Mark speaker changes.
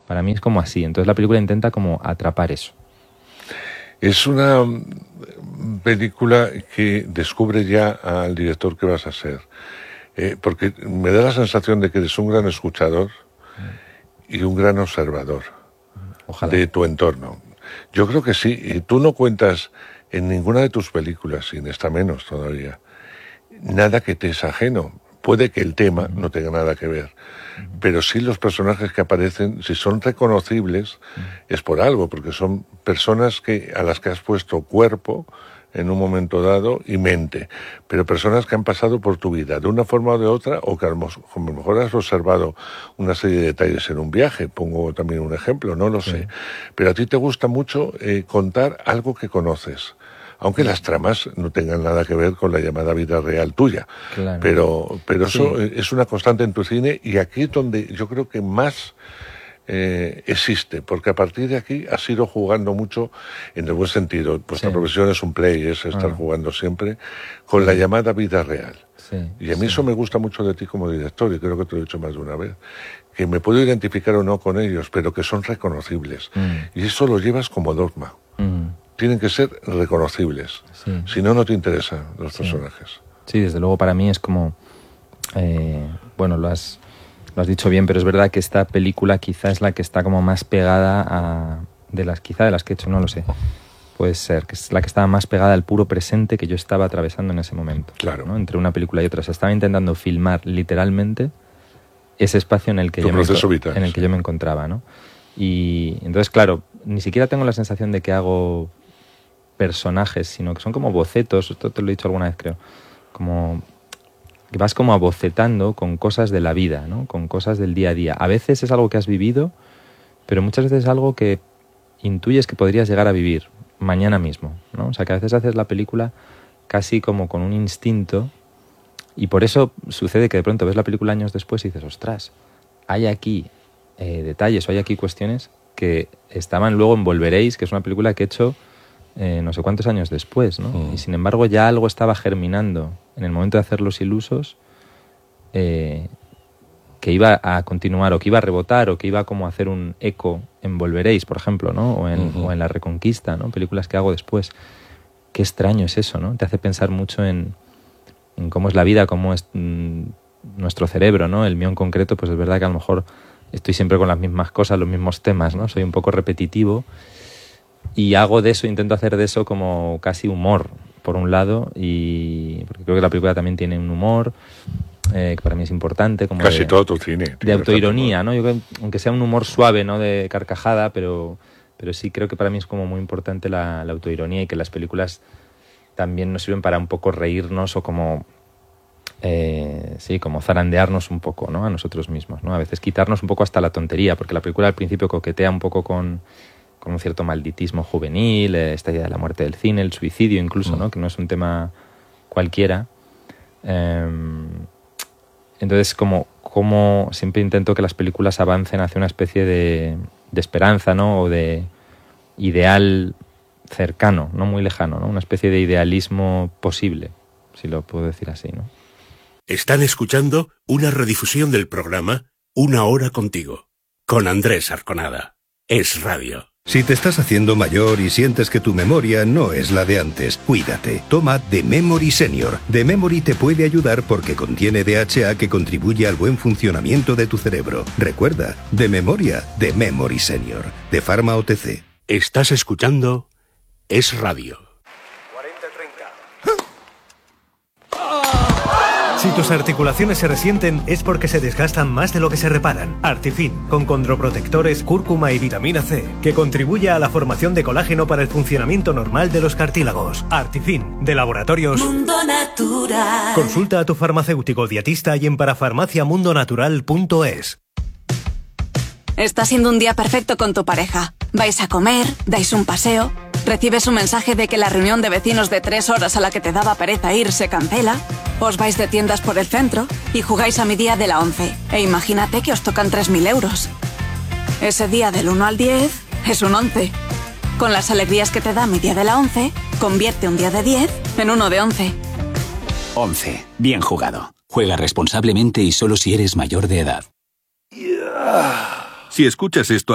Speaker 1: Para mí es como así. Entonces la película intenta como atrapar eso.
Speaker 2: Es una película que descubre ya al director que vas a ser. Porque me da la sensación de que eres un gran escuchador y un gran observador.
Speaker 1: Ojalá.
Speaker 2: De tu entorno. Yo creo que sí. Y tú no cuentas en ninguna de tus películas, y en esta menos todavía, nada que te es ajeno. Puede que el tema no tenga nada que ver, pero sí los personajes que aparecen, si son reconocibles, es por algo, porque son personas a las que has puesto cuerpo en un momento dado y mente, pero personas que han pasado por tu vida de una forma o de otra, o que a lo mejor has observado una serie de detalles en un viaje. Pongo también un ejemplo, no lo sé, pero a ti te gusta mucho contar algo que conoces, aunque las tramas no tengan nada que ver con la llamada vida real tuya.
Speaker 1: Claro.
Speaker 2: Pero eso es una constante en tu cine, y aquí es donde yo creo que más existe, porque a partir de aquí has ido jugando mucho en el buen sentido. Vuestra profesión es un play, es estar jugando siempre con la llamada vida real. Y a mí eso me gusta mucho de ti como director, y creo que te lo he dicho más de una vez, que me puedo identificar o no con ellos, pero que son reconocibles. Y eso lo llevas como dogma. Tienen que ser reconocibles. Si no, no te interesan los personajes.
Speaker 1: Sí, desde luego para mí es como... bueno, lo has dicho bien, pero es verdad que esta película quizá es la que está como más pegada de las que he hecho, no lo sé. Puede ser, que es la que estaba más pegada al puro presente que yo estaba atravesando en ese momento.
Speaker 2: Claro.
Speaker 1: ¿no? Entre una película y otra. O sea, estaba intentando filmar literalmente ese espacio en el que, yo me encontraba, ¿no? Y entonces, claro, ni siquiera tengo la sensación de que hago personajes, sino que son como bocetos. Esto te lo he dicho alguna vez, creo. Como que vas como abocetando con cosas de la vida, ¿no? Con cosas del día a día. A veces es algo que has vivido, pero muchas veces es algo que intuyes que podrías llegar a vivir mañana mismo, ¿no? O sea, que a veces haces la película casi como con un instinto, y por eso sucede que de pronto ves la película años después y dices, ostras, hay aquí detalles o hay aquí cuestiones que estaban luego en Volveréis, que es una película que he hecho no sé cuántos años después, ¿no? Y sin embargo ya algo estaba germinando en el momento de hacer Los Ilusos, que iba a continuar, o que iba a rebotar, o que iba como a hacer un eco en Volveréis, por ejemplo, ¿no? O en La Reconquista, ¿no? Películas que hago después. Qué extraño es eso, ¿no? Te hace pensar mucho en cómo es la vida, cómo es nuestro cerebro, ¿no? El mío en concreto, pues es verdad que a lo mejor estoy siempre con las mismas cosas, los mismos temas, ¿no? Soy un poco repetitivo y hago de eso, intento hacer de eso como casi humor, por un lado, y porque creo que la película también tiene un humor que para mí es importante, como
Speaker 2: casi todo tu cine
Speaker 1: de autoironía, ¿no? Yo creo, aunque sea un humor suave, no de carcajada, pero sí creo que para mí es como muy importante la autoironía, y que las películas también nos sirven para un poco reírnos o como como zarandearnos un poco, ¿no? A nosotros mismos, ¿no? A veces quitarnos un poco hasta la tontería, porque la película al principio coquetea un poco con un cierto malditismo juvenil, esta idea de la muerte del cine, el suicidio incluso, ¿no? Que no es un tema cualquiera. Entonces, como siempre intento que las películas avancen hacia una especie de esperanza, ¿no? O de ideal cercano, no muy lejano, ¿no? Una especie de idealismo posible, si lo puedo decir así, ¿no?
Speaker 3: Están escuchando una redifusión del programa Una Hora Contigo, con Andrés Arconada. Es Radio.
Speaker 4: Si te estás haciendo mayor y sientes que tu memoria no es la de antes, cuídate. Toma The Memory Senior. The Memory te puede ayudar porque contiene DHA que contribuye al buen funcionamiento de tu cerebro. Recuerda, de memoria, The Memory Senior. De Pharma OTC.
Speaker 3: Estás escuchando Es Radio.
Speaker 5: Si tus articulaciones se resienten es porque se desgastan más de lo que se reparan. Artifin, con condroprotectores, cúrcuma y vitamina C, que contribuye a la formación de colágeno para el funcionamiento normal de los cartílagos. Artifin, de Laboratorios
Speaker 6: Mundo Natural.
Speaker 5: Consulta a tu farmacéutico dietista y en parafarmaciamundonatural.es.
Speaker 6: Está siendo un día perfecto con tu pareja. Vais a comer, dais un paseo, recibes un mensaje de que la reunión de vecinos de 3 horas a la que te daba pereza ir se cancela, os vais de tiendas por el centro y jugáis a mi día de la 11. E imagínate que os tocan 3.000 euros. Ese día del 1 al 10 es un 11. Con las alegrías que te da mi día de la 11, convierte un día de 10 en uno de 11.
Speaker 7: 11. Bien jugado. Juega responsablemente y solo si eres mayor de edad.
Speaker 4: Si escuchas esto